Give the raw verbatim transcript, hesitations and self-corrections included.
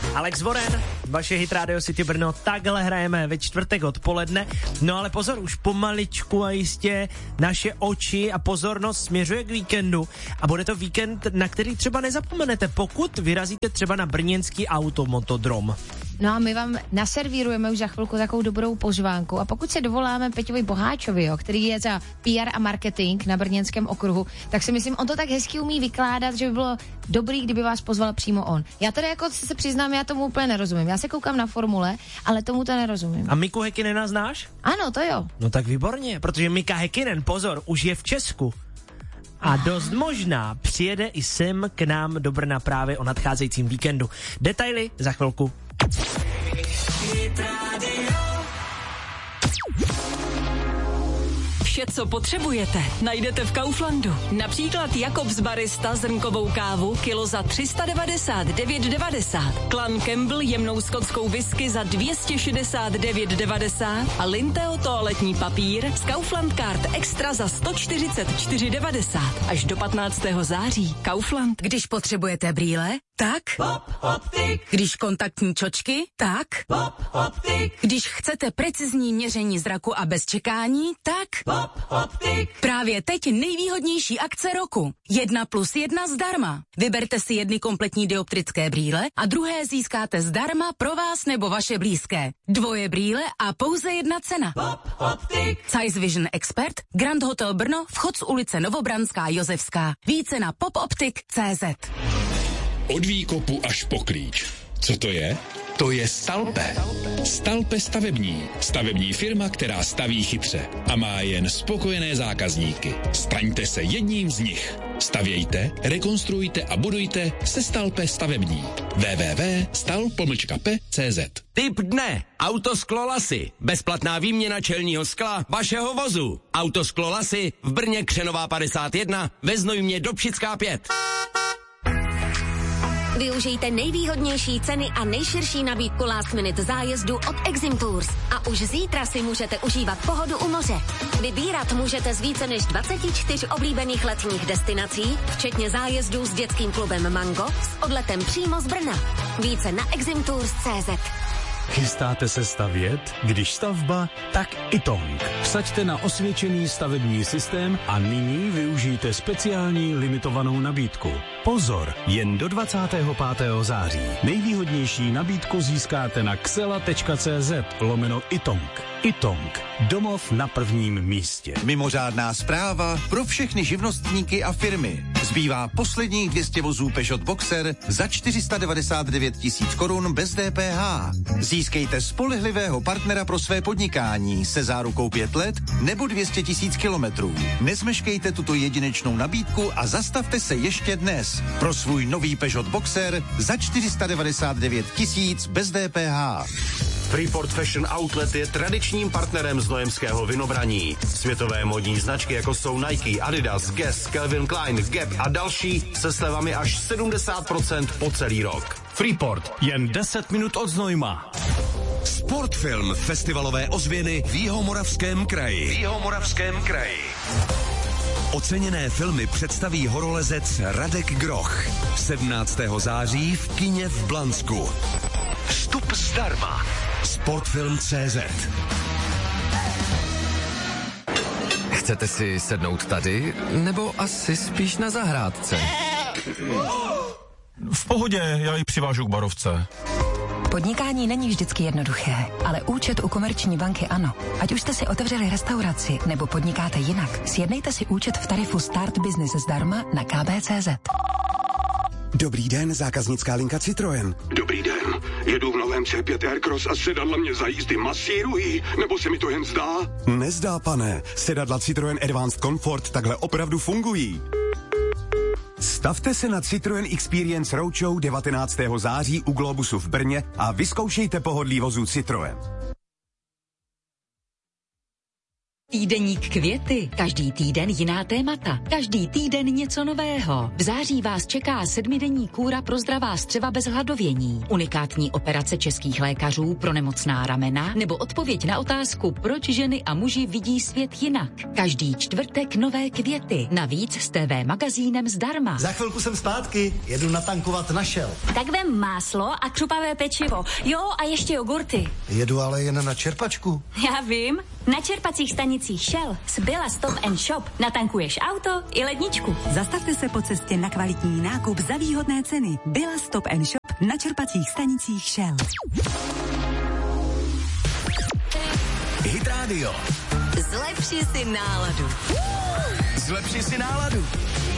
Alex Warren, vaše hit Radio City Brno, takhle hrajeme ve čtvrtek odpoledne. No ale pozor, už pomaličku a jistě naše oči a pozornost směřuje k víkendu a bude to víkend, na který třeba nezapomenete, pokud vyrazíte třeba na brněnský automotodrom. No a my vám naservírujeme už za chvilku takovou dobrou pozvánku a pokud se dovoláme Peťovi Boháčovi, jo, který je za P R a marketing na brněnském okruhu, tak si myslím, on to tak hezky umí vykládat, že by bylo dobrý, kdyby vás pozval přímo on. Já tady jako se přiznám, já tomu úplně nerozumím. Já se koukám na formule, ale tomu to nerozumím. A Miku Häkkinena znáš? Ano, to jo. No tak výborně, protože Mika Häkkinen, pozor, už je v Česku. A dost možná přijede i sem k nám do Brna právě o nadcházejícím víkendu. Detaily za chvilku. Vše, co potřebujete, najdete v Kauflandu. Například Jakobs Barista zrnkovou kávu kilo za tři sta devadesát devět devadesát, Clan Campbell jemnou skotskou whisky za dvě stě šedesát devět devadesát a Linteo toaletní papír z Kaufland Card Extra za sto čtyřicet čtyři devadesát. Až do patnáctého září. Kaufland. Když potřebujete brýle, tak Pop Optik. Když kontaktní čočky, tak Pop Optik. Když chcete precizní měření zraku a bez čekání, tak Pop Optik. Právě teď nejvýhodnější akce roku. Jedna plus jedna zdarma. Vyberte si jedny kompletní dioptrické brýle a druhé získáte zdarma pro vás nebo vaše blízké. Dvoje brýle a pouze jedna cena. Pop Optik. Size Vision Expert, Grand Hotel Brno, vchod z ulice Novobranská Josefská. Více na popoptik tečka cé zet. Od výkopu až po klíč. Co to je? To je Stalpe. Stalpe stavební. Stavební firma, která staví chytře a má jen spokojené zákazníky. Staňte se jedním z nich. Stavějte, rekonstruujte a budujte se Stalpe stavební. w w w tečka stal pomlčka p tečka cé zet. Tip dne. Autosklo Lasy. Bezplatná výměna čelního skla vašeho vozu. Autosklo Lasy v Brně Křenová padesát jedna, ve Znojmě Dobšická pět. Využijte nejvýhodnější ceny a nejširší nabídku last minute zájezdu od Exim Tours. A už zítra si můžete užívat pohodu u moře. Vybírat můžete z více než dvacet čtyři oblíbených letních destinací, včetně zájezdů s dětským klubem Mango s odletem přímo z Brna. Více na exim tours tečka cé zet. Chystáte se stavět? Když stavba, tak Itong. Vsaďte na osvědčený stavební systém a nyní využijte speciální limitovanou nabídku. Pozor, jen do dvacátého pátého září. Nejvýhodnější nabídku získáte na xela tečka cé zet lomeno Itong. Itong. Domov na prvním místě. Mimořádná zpráva pro všechny živnostníky a firmy. Zbývá posledních dvě stě vozů Peugeot Boxer za čtyři sta devadesát devět tisíc korun bez D P H. Získejte spolehlivého partnera pro své podnikání se zárukou pět let nebo dvě stě tisíc kilometrů. Nezmeškejte tuto jedinečnou nabídku a zastavte se ještě dnes. Pro svůj nový Peugeot Boxer za čtyři sta devadesát devět tisíc bez D P H. Freeport Fashion Outlet je tradičním partnerem znojemského vinobraní. Světové modní značky, jako jsou Nike, Adidas, Guess, Calvin Klein, Gap a další se slevami až sedmdesát procent po celý rok. Freeport, jen deset minut od Znojma. Sportfilm festivalové ozvěny v Jihomoravském kraji. V Jihomoravském kraji. Oceněné filmy představí horolezec Radek Groch. sedmnáctého září v kině v Blansku. Vstup zdarma. Sportfilm tečka cé zet. Chcete si sednout tady, nebo asi spíš na zahrádce? V pohodě, já ji přivážu k barovce. Podnikání není vždycky jednoduché, ale účet u Komerční banky ano. Ať už jste si otevřeli restauraci nebo podnikáte jinak, sjednejte si účet v tarifu Start Business zdarma na k b tečka cé zet. Dobrý den, zákaznická linka Citroën. Dobrý den, jedu v novém C pět Aircross a sedadla mě za jízdy masírují, nebo se mi to jen zdá? Nezdá, pane, sedadla Citroën Advanced Comfort takhle opravdu fungují. Stavte se na Citroën Experience Roadshow devatenáctého září u Globusu v Brně a vyzkoušejte pohodlí vozů Citroën. Týdeník Květy. Každý týden jiná témata. Každý týden něco nového. V září vás čeká sedmidenní kůra pro zdravá střeva bez hladovění. Unikátní operace českých lékařů pro nemocná ramena nebo odpověď na otázku, proč ženy a muži vidí svět jinak. Každý čtvrtek nové Květy. Navíc s té vé magazínem zdarma. Za chvilku jsem zpátky. Jedu natankovat na Shell. Tak vem máslo a křupavé pečivo. Jo, a ještě jogurty. Jedu ale jen na čerpačku. Já vím. Na čerpacích stanicích Shell z Billa Stop and Shop natankuješ auto i ledničku. Zastavte se po cestě na kvalitní nákup za výhodné ceny. Billa Stop and Shop na čerpacích stanicích Shell. Hit Radio. Zlepši si náladu. Zlepši si náladu.